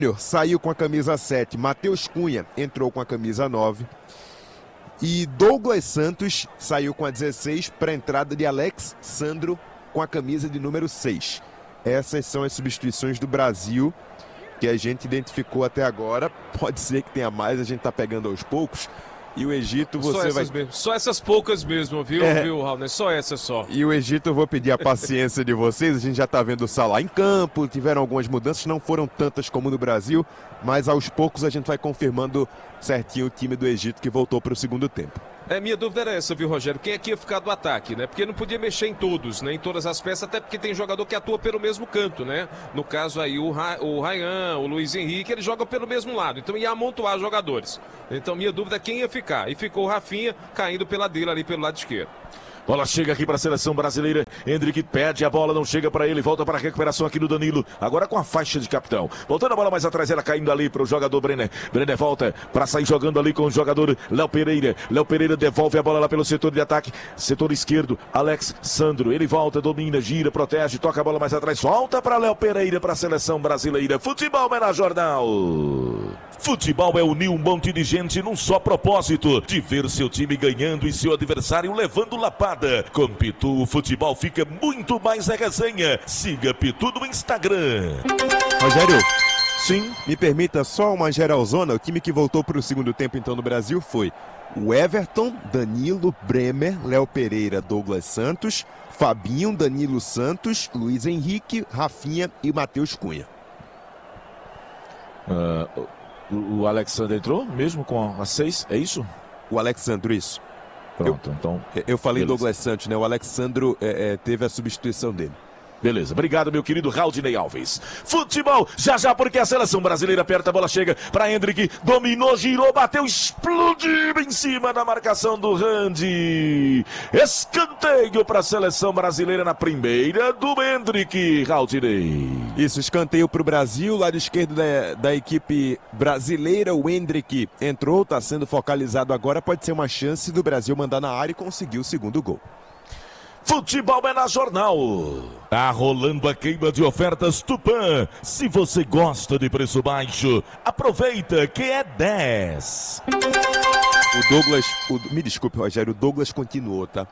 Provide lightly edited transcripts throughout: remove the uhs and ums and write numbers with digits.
saiu com a camisa 7, Matheus Cunha entrou com a camisa 9 e Douglas Santos saiu com a 16 para a entrada de Alex Sandro com a camisa de número 6. Essas são as substituições do Brasil que a gente identificou até agora. Pode ser que tenha mais, a gente está pegando aos poucos. E o Egito Só essas poucas mesmo, viu, Raul? Só essas só. E o Egito, eu vou pedir a paciência de vocês. A gente já está vendo o Salah em campo, tiveram algumas mudanças, não foram tantas como no Brasil, mas aos poucos a gente vai confirmando certinho o time do Egito que voltou para o segundo tempo. Minha dúvida era essa, viu, Rogério? Quem é que ia ficar do ataque, né? Porque não podia mexer em todos, né? Em todas as peças, até porque tem jogador que atua pelo mesmo canto, né? No caso aí, o Ryan, o Luiz Henrique, eles jogam pelo mesmo lado. Então ia amontoar jogadores. Então minha dúvida é quem ia ficar. E ficou o Rafinha caindo pela dele ali pelo lado esquerdo. Bola chega aqui para a seleção brasileira. Hendrick pede a bola, não chega para ele. Volta para a recuperação aqui do Danilo. Agora com a faixa de capitão. Voltando a bola mais atrás, ela caindo ali para o jogador Brenner. Brenner volta para sair jogando ali com o jogador Léo Pereira. Léo Pereira devolve a bola lá pelo setor de ataque. Setor esquerdo, Alex Sandro. Ele volta, domina, gira, protege, toca a bola mais atrás. Volta para Léo Pereira para a seleção brasileira. Futebol é na Jornal. Futebol é unir um monte de gente num só propósito, de ver seu time ganhando e seu adversário levando lapada. Com Pitu, o futebol fica muito mais na resenha. Siga Pitu no Instagram. Rogério, sim, me permita só uma geralzona. O time que voltou para o segundo tempo então no Brasil foi o Everton, Danilo, Bremer, Léo Pereira, Douglas Santos, Fabinho, Danilo Santos, Luiz Henrique, Rafinha e Matheus Cunha. O Alexandre entrou mesmo com a 6, é isso? O Alexandro, isso. Pronto, então... Eu falei beleza. Douglas Santos, né? O Alexandro teve a substituição dele. Beleza, obrigado meu querido Raudinei Alves. Futebol, já porque a seleção brasileira aperta, a bola chega para Hendrick, dominou, girou, bateu, explodiu em cima da marcação do Randy. Escanteio para a seleção brasileira na primeira do Hendrick, Raudinei. Isso, escanteio para o Brasil, lado esquerdo da equipe brasileira, o Hendrick entrou, está sendo focalizado agora, pode ser uma chance do Brasil mandar na área e conseguir o segundo gol. Futebol é na Jornal. Tá rolando a queima de ofertas Tupã. Se você gosta de preço baixo, aproveita que é 10. O Douglas, me desculpe, Rogério, o Douglas continuou, tá?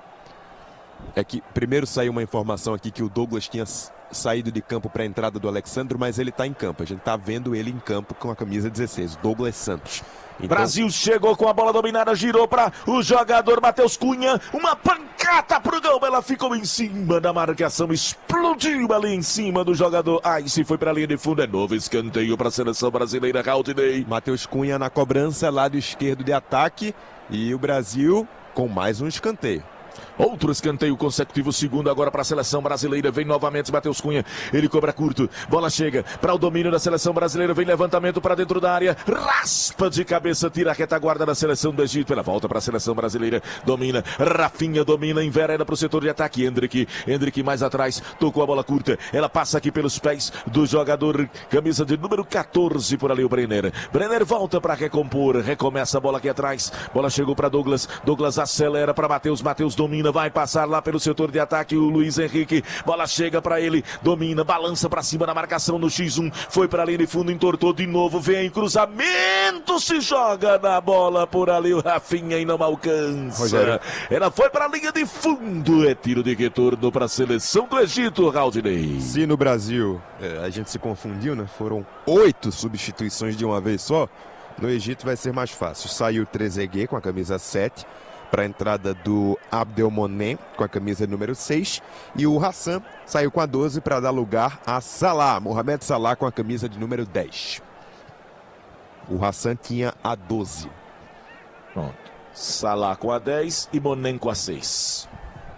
É que primeiro saiu uma informação aqui que o Douglas tinha saído de campo para a entrada do Alexandre, mas ele tá em campo. A gente tá vendo ele em campo com a camisa 16, Douglas Santos. Então... Brasil chegou com a bola dominada, girou para o jogador Matheus Cunha, uma pancada pro gol, ela ficou em cima da marcação, explodiu ali em cima do jogador. Se foi para a linha de fundo, é novo escanteio para a seleção brasileira, Raudinei. Matheus Cunha na cobrança, lado esquerdo de ataque, e o Brasil com mais um escanteio. Outro escanteio consecutivo, segundo agora para a seleção brasileira. Vem novamente Matheus Cunha, ele cobra curto, bola chega para o domínio da seleção brasileira, vem levantamento para dentro da área, raspa de cabeça, tira a retaguarda da seleção do Egito, ela volta para a seleção brasileira, domina, Rafinha domina, envereda para o setor de ataque, Hendrick mais atrás, tocou a bola curta, ela passa aqui pelos pés do jogador, camisa de número 14 por ali o Brenner volta para recompor, recomeça a bola aqui atrás, bola chegou para Douglas acelera para Matheus domina, vai passar lá pelo setor de ataque o Luiz Henrique, bola chega para ele, domina, balança para cima na marcação no X1, foi para a linha de fundo, entortou de novo, vem cruzamento, se joga na bola por ali o Rafinha e não alcança. Rogério. Ela foi para a linha de fundo, é tiro de retorno para a seleção do Egito, Raudinei. Se no Brasil a gente se confundiu, né? Foram 8 substituições de uma vez só, no Egito vai ser mais fácil. Saiu o Trezeguet com a camisa 7, para a entrada do Abdelmonem com a camisa número 6 e o Hassan saiu com a 12 para dar lugar a Salah, Mohamed Salah com a camisa de número 10. O Hassan tinha a 12. Pronto. Salah com a 10 e Monem com a 6.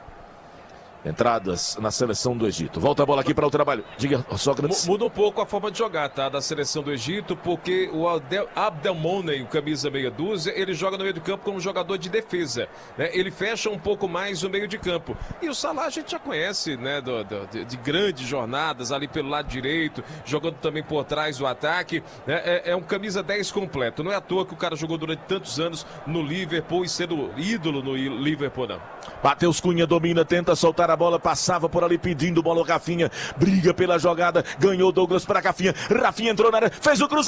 Entradas na seleção do Egito. Volta a bola aqui para o trabalho. Diga, Sócrates. Muda um pouco a forma de jogar, tá? Da seleção do Egito, porque o Abdelmonem, camisa meia dúzia, ele joga no meio do campo como jogador de defesa, né? Ele fecha um pouco mais o meio de campo. E o Salah a gente já conhece, né? De grandes jornadas ali pelo lado direito, jogando também por trás do ataque, né? É um camisa 10 completo. Não é à toa que o cara jogou durante tantos anos no Liverpool e sendo ídolo no Liverpool, não. Matheus Cunha domina, tenta soltar a bola, passava por ali pedindo bola, o Rafinha briga pela jogada, ganhou Douglas para Rafinha, Rafinha entrou na área, fez o cruzamento.